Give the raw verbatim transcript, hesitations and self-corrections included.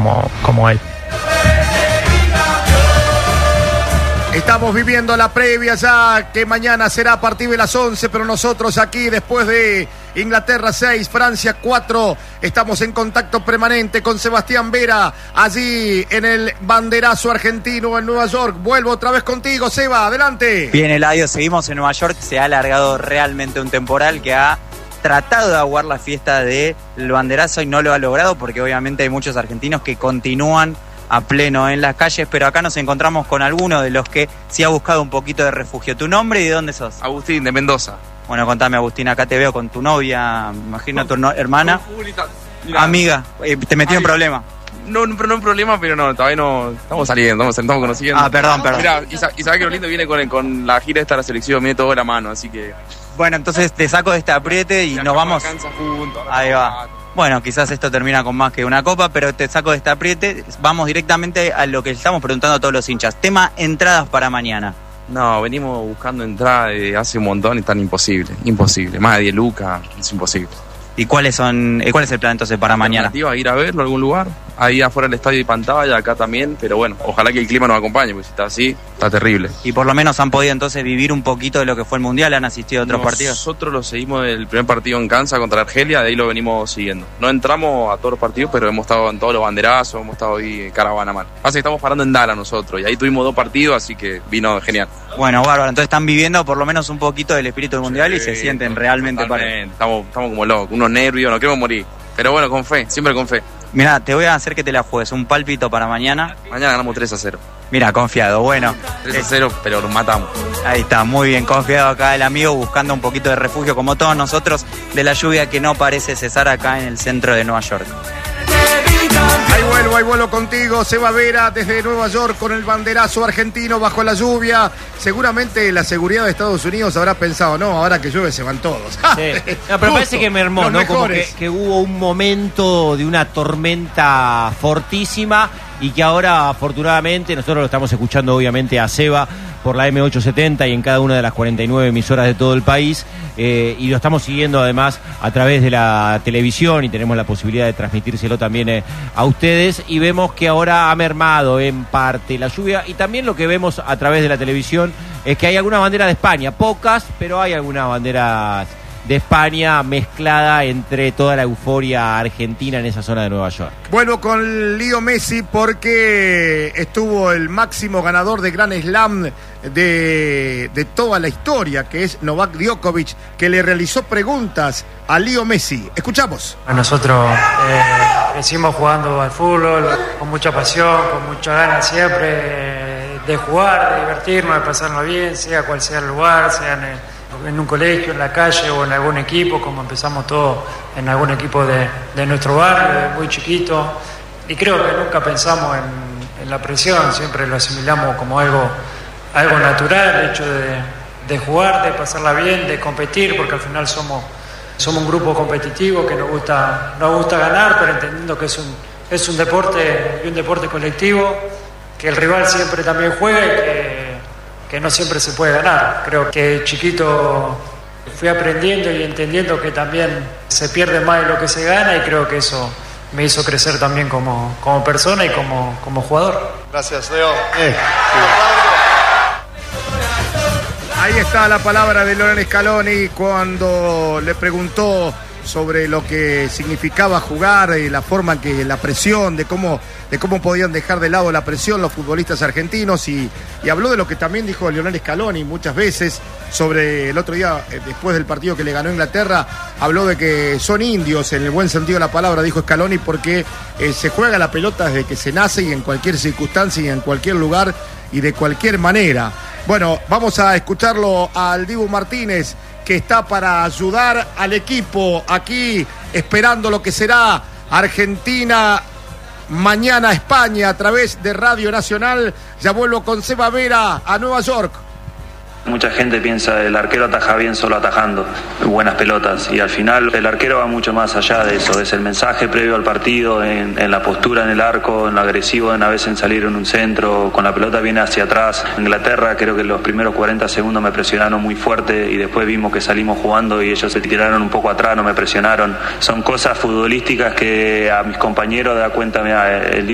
como, como él. Estamos viviendo la previa ya, que mañana será a partir de las once, pero nosotros aquí, después de Inglaterra seis, Francia cuatro, estamos en contacto permanente con Sebastián Vera, allí en el banderazo argentino en Nueva York. Vuelvo otra vez contigo, Seba, adelante. Bien, Eladio, seguimos en Nueva York. Se ha alargado realmente un temporal que ha tratado de aguar la fiesta del banderazo y no lo ha logrado, porque obviamente hay muchos argentinos que continúan a pleno en las calles, pero acá nos encontramos con alguno de los que sí ha buscado un poquito de refugio. ¿Tu nombre y de dónde sos? Agustín, de Mendoza. Bueno, contame, Agustín, acá te veo con tu novia, me imagino no, tu no, hermana, no, amiga, eh, te metió en problema. No, no, no un problema, pero no, todavía no estamos saliendo, estamos, estamos conociendo. Ah, perdón, perdón. Mirá, y, y sabés que lo lindo viene con, con la gira esta de la selección, viene todo de la mano, así que... Bueno, entonces te saco de este apriete y nos vamos... Juntos, ahí va. Bueno, quizás esto termina con más que una copa, pero te saco de este apriete. Vamos directamente a lo que estamos preguntando a todos los hinchas. Tema entradas para mañana. No, venimos buscando entradas de hace un montón y están imposible, imposible. Más de diez lucas, es imposible. ¿Y cuáles son, cuál es el plan entonces para mañana? Ir a verlo a algún lugar, ahí afuera del estadio y pantalla, acá también, pero bueno, ojalá que el clima nos acompañe, porque si está así, está terrible. Y por lo menos han podido entonces vivir un poquito de lo que fue el Mundial, han asistido a otros Nosotros partidos. Nosotros lo seguimos del primer partido en Kansas contra Argelia, de ahí lo venimos siguiendo. No entramos a todos los partidos, pero hemos estado en todos los banderazos, hemos estado ahí en caravana mal. Pasa que estamos parando en Dallas nosotros, y ahí tuvimos dos partidos, así que vino genial. Bueno, bárbaro, entonces están viviendo por lo menos un poquito del espíritu del Mundial sí, y se sienten realmente para... Estamos, estamos como locos, unos nervios, no queremos morir. Pero bueno, con fe, siempre con fe. Mirá, te voy a hacer que te la juegues, un pálpito para mañana. Mañana ganamos tres a cero. Mirá, confiado, bueno. tres a cero, pero lo matamos. Ahí está, muy bien, confiado acá el amigo, buscando un poquito de refugio, como todos nosotros, de la lluvia que no parece cesar acá en el centro de Nueva York. Ahí vuelvo, ahí vuelvo contigo, Seba Vera, desde Nueva York con el banderazo argentino bajo la lluvia. Seguramente la seguridad de Estados Unidos habrá pensado, no, ahora que llueve se van todos. Sí. No, pero Justo, parece que mermó, ¿no? Como que, que hubo un momento de una tormenta fortísima y que ahora, afortunadamente, nosotros lo estamos escuchando obviamente a Seba por la eme ochocientos setenta y en cada una de las cuarenta y nueve emisoras de todo el país, eh, y lo estamos siguiendo además a través de la televisión y tenemos la posibilidad de transmitírselo también eh, a ustedes, y vemos que ahora ha mermado en parte la lluvia, y también lo que vemos a través de la televisión es que hay algunas banderas de España, pocas, pero hay algunas banderas de España mezclada entre toda la euforia argentina en esa zona de Nueva York. Vuelvo con Leo Messi porque estuvo el máximo ganador de Grand Slam de, de toda la historia, que es Novak Djokovic, que le realizó preguntas a Leo Messi. Escuchamos. Nosotros eh, crecimos jugando al fútbol con mucha pasión, con mucha ganas siempre eh, de jugar, de divertirnos, de pasarlo bien, sea cual sea el lugar, sea en el en un colegio, en la calle o en algún equipo, como empezamos todos en algún equipo de, de nuestro barrio, muy chiquito, y creo que nunca pensamos en, en la presión, siempre lo asimilamos como algo, algo natural, el hecho de, de jugar, de pasarla bien, de competir, porque al final somos, somos un grupo competitivo que nos gusta, nos gusta ganar, pero entendiendo que es un, es un deporte y un deporte colectivo, que el rival siempre también juega y que que no siempre se puede ganar. Creo que chiquito fui aprendiendo y entendiendo que también se pierde más de lo que se gana, y creo que eso me hizo crecer también como, como persona y como, como jugador. Gracias, Leo. Eh, sí. Ahí está la palabra de Lionel Scaloni cuando le preguntó sobre lo que significaba jugar y la forma en que la presión, de cómo, de cómo podían dejar de lado la presión los futbolistas argentinos, y, y habló de lo que también dijo Lionel Scaloni muchas veces sobre el otro día, eh, después del partido que le ganó Inglaterra, habló de que son indios en el buen sentido de la palabra, dijo Scaloni, porque eh, se juega la pelota desde que se nace y en cualquier circunstancia y en cualquier lugar y de cualquier manera. Bueno, vamos a escucharlo al Dibu Martínez, que está para ayudar al equipo aquí, esperando lo que será Argentina, mañana España, a través de Radio Nacional. Ya vuelvo con Seba Vera a Nueva York. Mucha gente piensa el arquero ataja bien solo atajando buenas pelotas, y al final el arquero va mucho más allá de eso. Es el mensaje previo al partido, en, en la postura en el arco, en lo agresivo, en a veces en salir en un centro, con la pelota viene hacia atrás. En Inglaterra creo que los primeros cuarenta segundos me presionaron muy fuerte y después vimos que salimos jugando y ellos se tiraron un poco atrás, no me presionaron. Son cosas futbolísticas que a mis compañeros da cuenta, mira, el